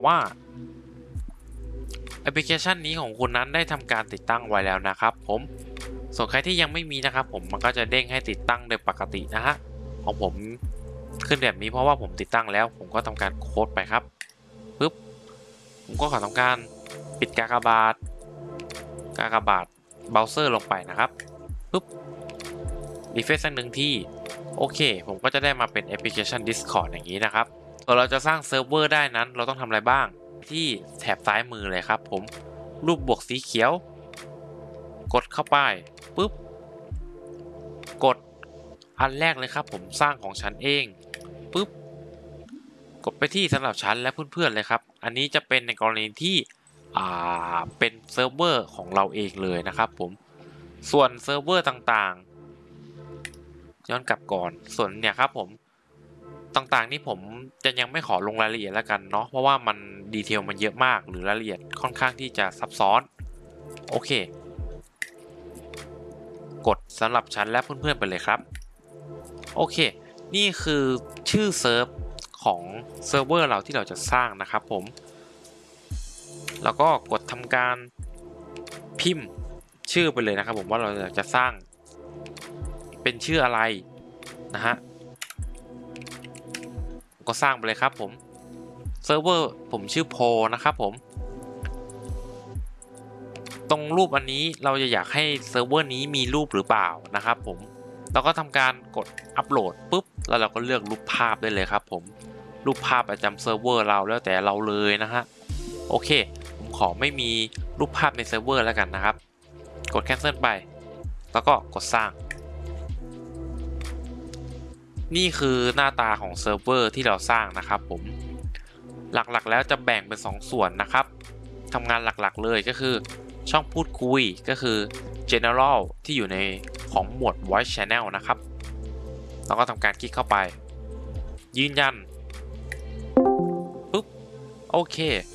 ว่าแอปพลิเคชันนี้ของคุณนั้นได้ทำการติดตั้งไว้แล้วนะครับผมส่วนใครที่ยังไม่มีนะครับผมมันก็จะเด้งให้ติดตั้งโดยปกตินะฮะของผมขึ้นแบบนี้เพราะว่าผมติดตั้งแล้วผมก็ทำการโค้ดไปครับปึ๊บผมก็ขอทำการปิดกากบาทเบราว์เซอร์ลงไปนะครับปึ๊บรีเฟรชสักหนึ่งที่โอเคผมก็จะได้มาเป็นแอปพลิเคชัน Discord อย่างนี้นะครับเราจะสร้างเซิร์ฟเวอร์ได้นั้นเราต้องทำอะไรบ้างที่แถบซ้ายมือเลยครับผมรูปบวกสีเขียวกดเข้าไปปุ๊บกดอันแรกเลยครับผมสร้างของฉันเองปุ๊บกดไปที่สำหรับฉันและเพื่อนๆเลยครับอันนี้จะเป็นในกรณีที่เป็นเซิร์ฟเวอร์ของเราเองเลยนะครับผมส่วนเซิร์ฟเวอร์ต่างๆย้อนกลับก่อนส่วนเนี่ยครับผมต่างๆนี่ผมจะยังไม่ขอลงรายละเอียดแล้วกันเนาะเพราะว่ามันดีเทลมันเยอะมากหรือรายละเอียดค่อนข้างที่จะซับซ้อนโอเคกดสำหรับฉันและเพื่อนๆไปเลยครับโอเคนี่คือชื่อเซิร์ฟของเซิร์ฟเวอร์เราที่เราจะสร้างนะครับผมแล้วก็กดทำการพิมพ์ชื่อไปเลยนะครับผมว่าเราจะสร้างเป็นชื่ออะไรนะฮะก็สร้างไปเลยครับผมเซิร์ฟเวอร์ผมชื่อโพนะครับผมตรงรูปอันนี้เราจะอยากให้เซิร์ฟเวอร์นี้มีรูปหรือเปล่านะครับผมเราก็ทำการกดอัปโหลดปุ๊บแล้วเราก็เลือกรูปภาพได้เลยครับผมรูปภาพประจำเซิร์ฟเวอร์เราแล้วแต่เราเลยนะฮะโอเคผมขอไม่มีรูปภาพในเซิร์ฟเวอร์แล้วกันนะครับกด cancel ไปแล้วก็กดสร้างนี่คือหน้าตาของเซิร์ฟเวอร์ที่เราสร้างนะครับผมหลักๆแล้วจะแบ่งเป็น2ส่วนนะครับทำงานหลักๆเลยก็คือช่องพูดคุยก็คือ general ที่อยู่ในของหมวด voice channel นะครับเราก็ทำการคลิกเข้าไปยืนยันปุ๊บโอเค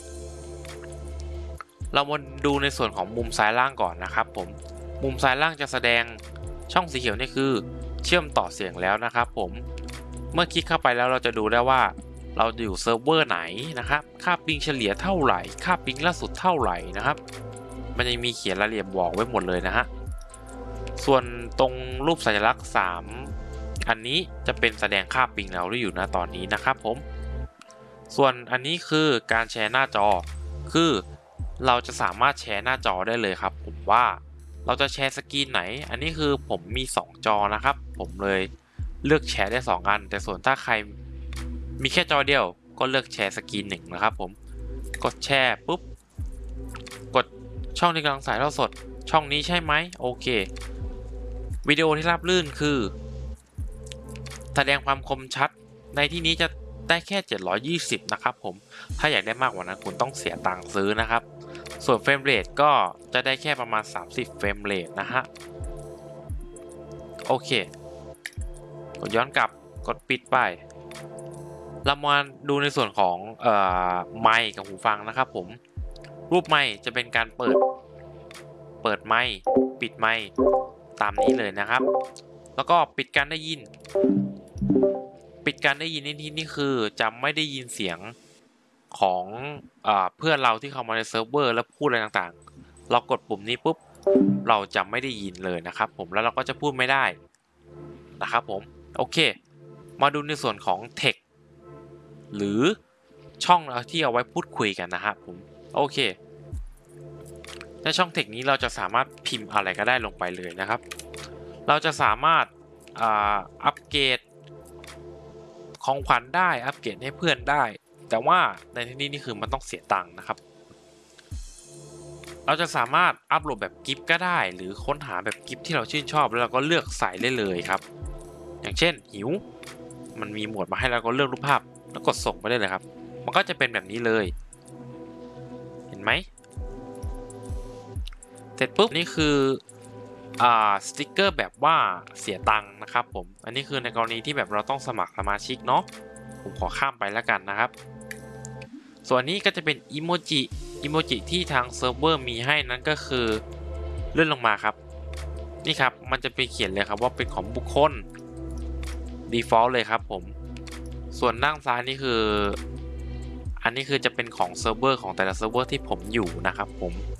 เรามาดูในส่วนของมุมซ้ายล่างก่อนนะครับผมมุมซ้ายล่างจะแสดงช่องสีเขียวนี่คือเชื่อมต่อเสียงแล้วนะครับผมเมื่อคลิกเข้าไปแล้วเราจะดูได้ว่าเราอยู่เซิร์ฟเวอร์ไหนนะครับค่าปิงเฉลี่ยเท่าไหร่ค่าปิงล่าสุดเท่าไหร่นะครับมันยังมีเขียนรายละเอียดบอกไว้หมดเลยนะฮะส่วนตรงรูปสัญลักษณ์3อันนี้จะเป็นแสดงค่าปิงเราที่อยู่ณตอนนี้นะครับผมส่วนอันนี้คือการแชร์หน้าจอคือเราจะสามารถแชร์หน้าจอได้เลยครับผมว่าเราจะแชร์สกรีนไหนอันนี้คือผมมี2จอนะครับผมเลยเลือกแชร์ได้2อันแต่ส่วนถ้าใครมีแค่จอเดียวก็เลือกแชร์สกรีน1นะครับผมกดแชร์ปุ๊บกดช่องที่กำลังถ่ายทอดสดช่องนี้ใช่ไหมโอเควิดีโอที่ราบรื่นคือแสดงความคมชัดในที่นี้จะได้แค่720นะครับผมถ้าอยากได้มากกว่านั้นคุณต้องเสียตังค์ซื้อนะครับส่วนเฟรมเรทก็จะได้แค่ประมาณ30เฟรมเรทนะฮะโอเคกดย้อนกลับกดปิดไปเรามาดูในส่วนของไมค์กับหูฟังนะครับผมรูปไมค์จะเป็นการเปิดไมค์ปิดไมค์ตามนี้เลยนะครับแล้วก็ปิดการได้ยินในที่นี่คือจะไม่ได้ยินเสียงของเพื่อนเราที่เข้ามาในเซิร์ฟเวอร์แล้วพูดอะไรต่างๆเรากดปุ่มนี้ปุ๊บเราจะไม่ได้ยินเลยนะครับผมแล้วเราก็จะพูดไม่ได้นะครับผมโอเคมาดูในส่วนของ text หรือช่องที่เอาไว้พูดคุยกันนะครับผมโอเคในช่อง text นี้เราจะสามารถพิมพ์อะไรก็ได้ลงไปเลยนะครับเราจะสามารถอัปเกรดของขวัญได้อัปเกรดให้เพื่อนได้แต่ว่าในที่นี้นี่คือมันต้องเสียตังค์นะครับเราจะสามารถอัปโหลดแบบกิฟต์ก็ได้หรือค้นหาแบบกิฟต์ที่เราชื่นชอบแล้วเราก็เลือกใส่ได้เลยครับอย่างเช่นหิวมันมีหมวดมาให้เราก็เลือกรูปภาพแล้วกดส่งไปได้เลยครับมันก็จะเป็นแบบนี้เลยเห็นไหมเสร็จปุ๊บนี่คือสติกเกอร์แบบว่าเสียตังค์นะครับผมอันนี้คือในกรณีที่แบบเราต้องสมัครสมาชิกเนาะผมขอข้ามไปแล้วกันนะครับส่วนนี้ก็จะเป็นอิโมจิที่ทางเซิร์ฟเวอร์มีให้นั้นก็คือเลื่อนลงมาครับนี่ครับมันจะไปเขียนเลยครับว่าเป็นของบุคคล default เลยครับผมส่วนด้านซ้ายนี่คืออันนี้คือจะเป็นของเซิร์ฟเวอร์ของแต่ละเซิร์ฟเวอร์ที่ผมอยู่นะครับผม